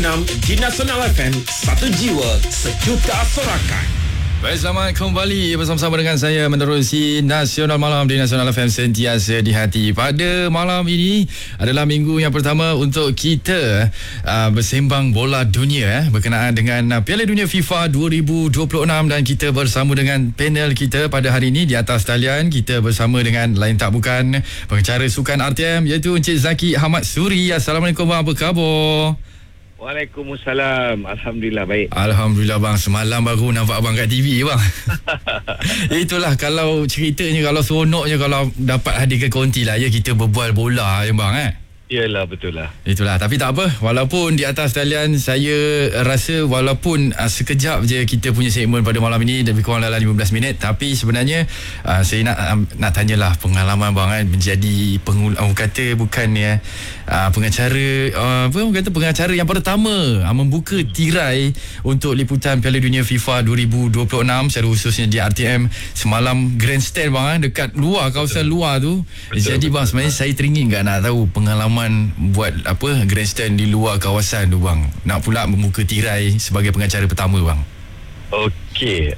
di Nasional FM. Satu jiwa, sejuta sorakan. Baik, selamat kembali bersama-sama dengan saya menerusi Nasional Malam di Nasional FM, sentiasa di hati. Pada malam ini adalah minggu yang pertama untuk kita bersembang bola dunia berkenaan dengan Piala Dunia FIFA 2026, dan kita bersama dengan panel kita pada hari ini. Di atas talian kita bersama dengan lain tak bukan pengacara sukan RTM, iaitu Encik Zaki Ahmad Suri. Assalamualaikum bang, apa khabar? Waalaikumsalam. Alhamdulillah baik. Alhamdulillah bang, semalam baru nampak abang kat TV bang. Itulah kalau ceritanya, kalau seronoknya kalau dapat hadirkan konti lah ya, kita berbual bola ya bang Yalah, betul lah. Itulah, tapi tak apa, walaupun di atas talian saya rasa walaupun sekejap je kita punya segmen pada malam ini, lebih kurang dalam 15 minit, tapi sebenarnya saya nak tanyalah pengalaman bang menjadi orang kata bukannya pengacara pengacara yang pertama membuka tirai untuk liputan Piala Dunia FIFA 2026 secara khususnya di RTM semalam, grandstand bang dekat luar, kawasan luar tu. Jadi bang, sebenarnya saya teringin nak tahu pengalaman buat grandstand di luar kawasan tu bang, nak pula membuka tirai sebagai pengacara pertama bang. Okey,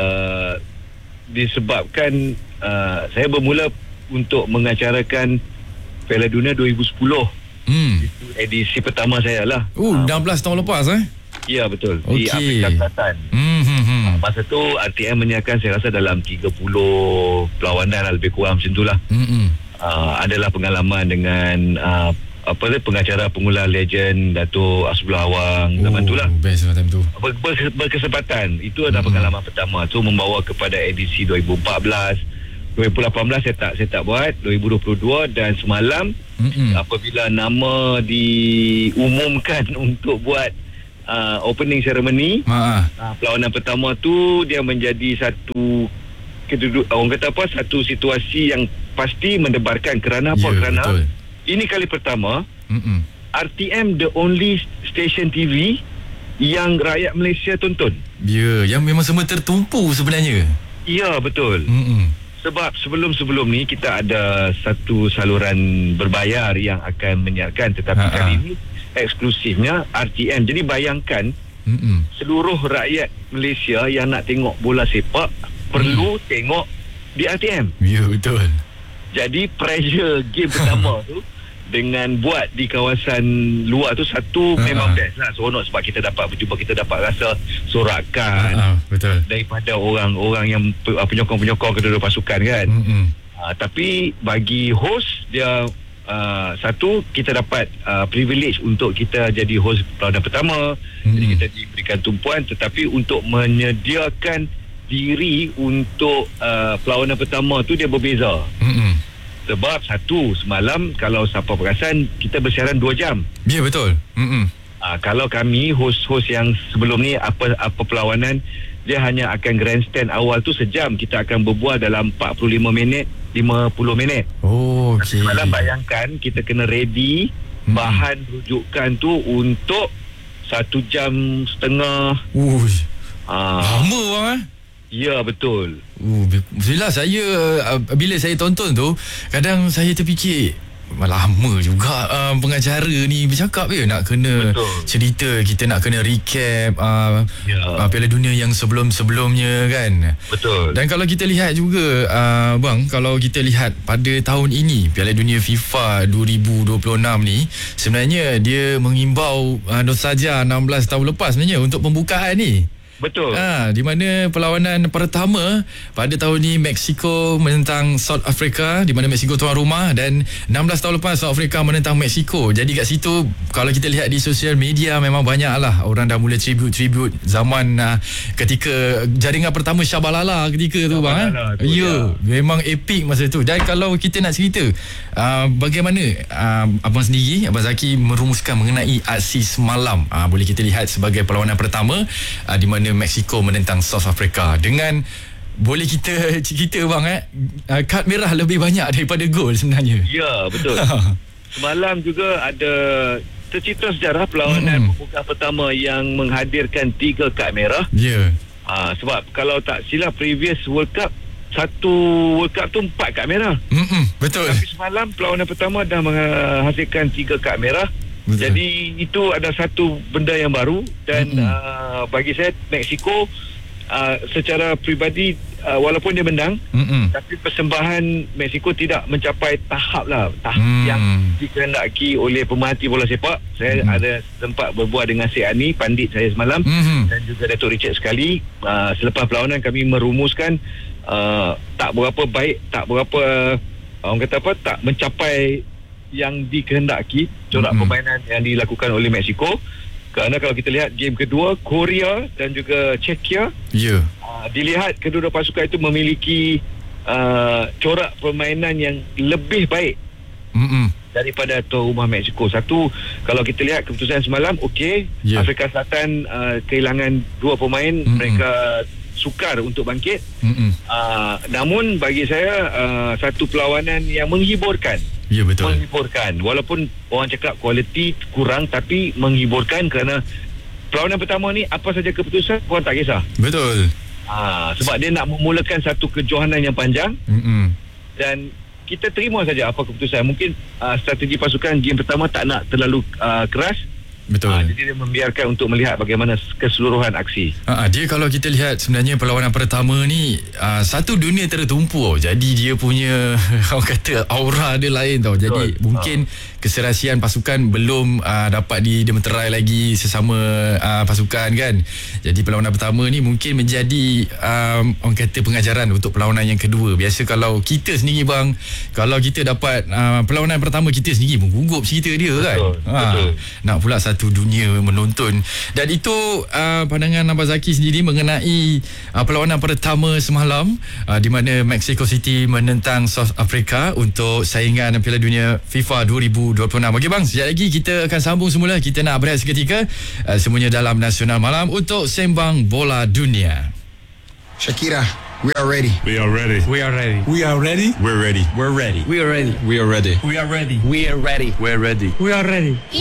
disebabkan saya bermula untuk mengacarakan Piala Dunia 2010. Itu edisi pertama saya lah. 16 tahun lepas Ya betul, di Afrika Selatan. Masa tu RTM menyiarkan saya rasa dalam 30 perlawanan lah, lebih kurang macam tu lah. Adalah pengalaman dengan pengacara pemula legend Dato' Asbullah Awang zaman tu lah. Best time tu. Berkesempatan. Itu adalah pengalaman pertama tu, membawa kepada edisi 2014, 2018 saya tak buat, 2022, dan semalam apabila nama diumumkan untuk buat opening ceremony, perlawanan pertama tu dia menjadi satu satu situasi yang pasti mendebarkan. Kerana apa? Kerana betul, ini kali pertama RTM the only station TV yang rakyat Malaysia tonton. Yang memang semua tertumpu sebenarnya. Ya betul. Sebab sebelum ni kita ada satu saluran berbayar yang akan menyiarkan, tetapi kali ini eksklusifnya RTM. Jadi bayangkan seluruh rakyat Malaysia yang nak tengok bola sepak perlu tengok di RTM. Ya betul. Jadi pressure game pertama tu dengan buat di kawasan luar tu, satu memang best lah, seronok sebab kita dapat berjumpa, kita dapat rasa sorakan betul, daripada orang-orang yang penyokong-penyokong kedua-dua pasukan kan. Tapi bagi host dia satu, kita dapat privilege untuk kita jadi host perlawanan pertama. Jadi kita diberikan tumpuan, tetapi untuk menyediakan diri untuk perlawanan pertama tu dia berbeza. Sebab satu, semalam kalau siapa perasan kita bersiaran 2 jam. Ya betul. Kalau kami host-host yang sebelum ni apa perlawanan, dia hanya akan grandstand awal tu sejam, kita akan berbual dalam 45 minit 50 minit. Okey. Semalam bayangkan kita kena ready bahan rujukan tu untuk 1.5 jam. Lama bang Ya betul. Bila saya tonton tu, kadang saya terfikir lama juga pengacara ni bercakap nak kena cerita, kita nak kena recap Piala Dunia yang sebelum-sebelumnya kan. Betul. Dan kalau kita lihat juga bang, kalau kita lihat pada tahun ini Piala Dunia FIFA 2026 ni, sebenarnya dia mengimbau saja 16 tahun lepas sebenarnya untuk pembukaan ni. Betul. Di mana perlawanan pertama pada tahun ini Mexico menentang South Africa, di mana Mexico tuan rumah, dan 16 tahun lepas South Africa menentang Mexico. Jadi kat situ kalau kita lihat di sosial media, memang banyaklah orang dah mula tribute zaman ketika jaringan pertama Shabalala ketika tu bang. Memang epic masa tu. Dan kalau kita nak cerita bagaimana abang sendiri, Abang Zaki merumuskan mengenai aksi semalam, boleh kita lihat sebagai perlawanan pertama di mana Mexico menentang South Africa, dengan boleh kita cerita bang kad merah lebih banyak daripada gol sebenarnya. Ya betul. Semalam juga ada tercipta sejarah perlawanan pembuka pertama yang menghadirkan 3 kad merah. Sebab kalau tak silap previous World Cup, satu World Cup tu 4 kad merah. Betul. Tapi semalam perlawanan pertama dah menghasilkan 3 kad merah. Betul. Jadi itu ada satu benda yang baru dan bagi saya Mexico secara peribadi walaupun dia menang tapi persembahan Mexico tidak mencapai tahap yang dikehendaki oleh pemerhati bola sepak. Saya ada sempat berbual dengan Syed Ani, pandit saya semalam, dan juga Datuk Richard sekali. Selepas perlawanan kami merumuskan tak berapa baik, tak berapa orang kata apa, tak mencapai yang dikehendaki corak permainan yang dilakukan oleh Mexico. Kerana kalau kita lihat game kedua, Korea dan juga Czechia, dilihat kedua-dua pasukan itu memiliki corak permainan yang lebih baik daripada tuan rumah Mexico. Satu, kalau kita lihat keputusan semalam, Afrika Selatan kehilangan 2 pemain, mereka sukar untuk bangkit. Namun bagi saya satu perlawanan yang menghiburkan. Ya, betul. Menghiburkan. Walaupun orang cakap kualiti kurang, tapi menghiburkan kerana perlawanan pertama ni apa saja keputusan korang tak kisah. Betul. Sebab dia nak memulakan satu kejohanan yang panjang. Dan kita terima saja apa keputusan. Mungkin strategi pasukan game pertama tak nak terlalu keras. Betul. Jadi dia membiarkan untuk melihat bagaimana keseluruhan aksi. Dia kalau kita lihat sebenarnya perlawanan pertama ni satu dunia tertumpu. Jadi dia punya orang kata aura dia lain tau. Jadi mungkin keserasian pasukan belum dapat didemeterai lagi sesama pasukan kan. Jadi perlawanan pertama ni mungkin menjadi orang kata pengajaran untuk perlawanan yang kedua. Biasa kalau kita sendiri bang, kalau kita dapat perlawanan pertama kita sendiri menggugup cerita dia kan. Betul. Nak pula satu dunia menonton. Dan itu pandangan Abang Zaki sendiri mengenai perlawanan pertama semalam di mana Mexico City menentang South Africa untuk saingan Piala Dunia FIFA 2026. Okey bang, sekejap lagi kita akan sambung semula. Kita nak berehat seketika, semuanya dalam Nasional Malam untuk Sembang Bola Dunia. Shakira, we are ready. We are ready. We are ready. We are ready. We're ready. We're ready. We are ready. We are ready. We are ready. We are ready. We're ready. We are ready.